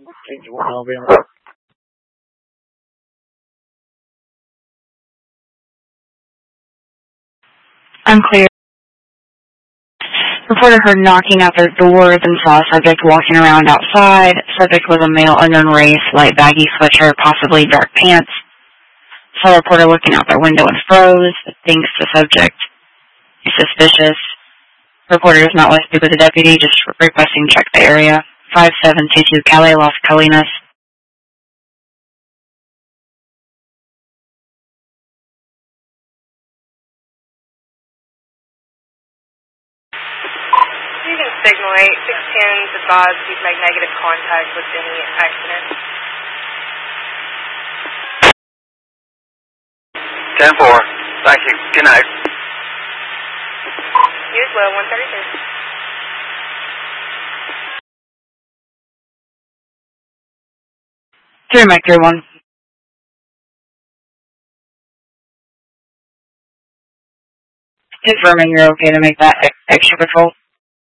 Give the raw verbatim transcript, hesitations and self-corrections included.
Unclear. Reporter heard knocking at their doors and saw a subject walking around outside. Subject was a male unknown race, light baggy sweatshirt, possibly dark pants. Saw a reporter looking out their window and froze. Thinks the subject is suspicious. Reporter does not want to speak with the deputy, just requesting check the area. five seven two two Calais, Las Colinas. Signal eight, six tens advised you've made negative contact with any accident. ten four. Thank you. Good night. You as well, one thirty-two. Three Mike three one. Confirming you're okay to make that extra patrol.